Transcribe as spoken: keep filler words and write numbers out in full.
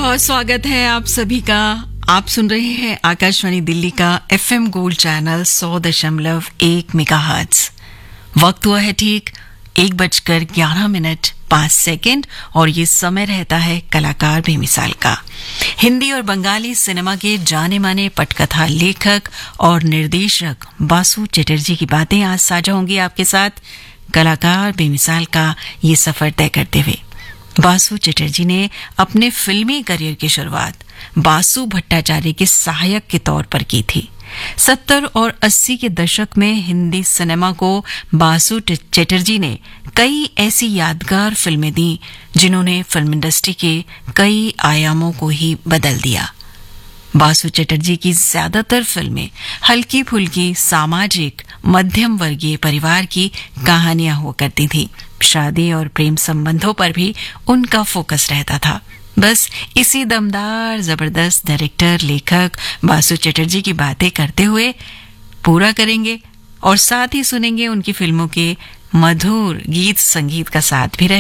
बहुत स्वागत है आप सभी का। आप सुन रहे हैं आकाशवाणी दिल्ली का एफएम गोल्ड चैनल सौ दशमलव एक मेगाहर्ट्ज। वक्त हुआ है ठीक एक बजकर ग्यारह मिनट पांच सेकंड और ये समय रहता है कलाकार बेमिसाल का। हिंदी और बंगाली सिनेमा के जाने माने पटकथा लेखक और निर्देशक बासु चटर्जी की बातें आज साझा होंगी आपके साथ कलाकार बेमिसाल का ये सफर तय करते हुए। बासु चटर्जी ने अपने फिल्मी करियर की शुरुआत बासु भट्टाचार्य के सहायक के तौर पर की थी। सत्तर और अस्सी के दशक में हिंदी सिनेमा को बासु चटर्जी ने कई ऐसी यादगार फिल्में दी जिन्होंने फिल्म इंडस्ट्री के कई आयामों को ही बदल दिया। बासु चटर्जी की ज्यादातर फिल्में हल्की फुल्की सामाजिक मध्यम वर्गीय परिवार की कहानियां हुआ करती थी। शादी और प्रेम संबंधों पर भी उनका फोकस रहता था। बस इसी दमदार जबरदस्त डायरेक्टर लेखक बासु चटर्जी की बातें करते हुए पूरा करेंगे और साथ ही सुनेंगे उनकी फिल्मों के मधुर गीत संगीत का साथ भी रहे।